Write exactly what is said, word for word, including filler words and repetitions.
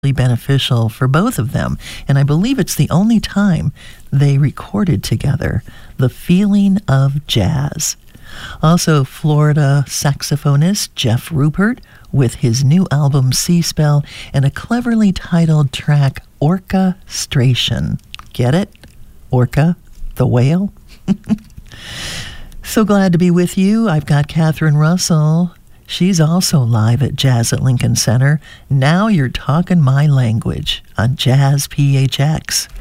beneficial for both of them, and I believe it's the only time they recorded together, The Feeling of Jazz. Also, Florida saxophonist Jeff Rupert with his new album Seaspell and a cleverly titled track, Orchestration. Get it? Orca, the whale? So glad to be with you. I've got Catherine Russell. She's also live at Jazz at Lincoln Center. Now You're Talking My Language on Jazz P H X.